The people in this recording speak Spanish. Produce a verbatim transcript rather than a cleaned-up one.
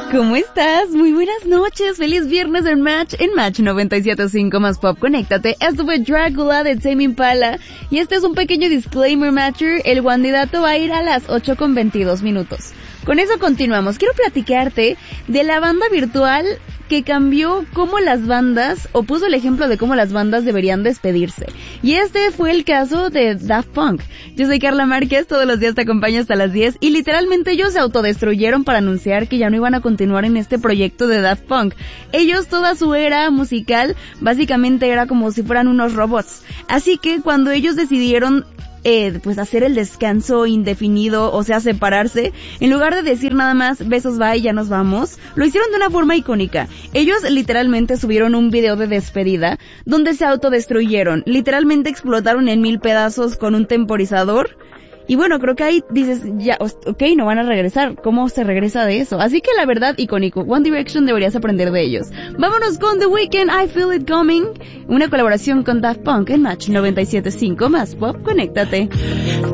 ¿Cómo estás? Muy buenas noches, feliz viernes en Match, en Match noventa y siete punto cinco más Pop, conéctate. Esto fue Drácula de Tame Impala, y este es un pequeño disclaimer, Matcher, el candidato va a ir a las ocho con veintidós minutos. Con eso continuamos. Quiero platicarte de la banda virtual que cambió cómo las bandas, o puso el ejemplo de cómo las bandas deberían despedirse. Y este fue el caso de Daft Punk. Yo soy Carla Márquez, todos los días te acompaño hasta las diez, y literalmente ellos se autodestruyeron para anunciar que ya no iban a continuar en este proyecto de Daft Punk. Ellos, toda su era musical, básicamente era como si fueran unos robots. Así que cuando ellos decidieron Eh, pues hacer el descanso indefinido, o sea, separarse, en lugar de decir nada más, besos, bye, ya nos vamos, lo hicieron de una forma icónica. Ellos literalmente subieron un video de despedida, donde se autodestruyeron, literalmente explotaron en mil pedazos con un temporizador. Y bueno, creo que ahí dices, ya, ok, no van a regresar. ¿Cómo se regresa de eso? Así que la verdad, icónico. One Direction, deberías aprender de ellos. Vámonos con The Weeknd, I Feel It Coming. Una colaboración con Daft Punk en Match noventa y siete punto cinco más Pop, conéctate.